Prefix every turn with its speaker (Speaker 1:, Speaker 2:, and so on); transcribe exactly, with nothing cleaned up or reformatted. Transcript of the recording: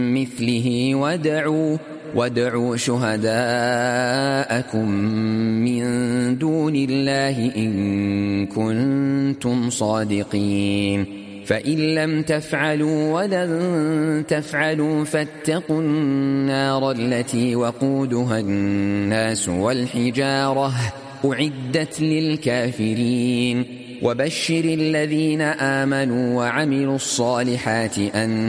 Speaker 1: مثله وادعوا, وادعوا شهداءكم من دون الله إن كنتم صادقين فإن لم تفعلوا ولن تفعلوا فاتقوا النار التي وقودها الناس والحجارة أعدت للكافرين وبشر الذين آمنوا وعملوا الصالحات أن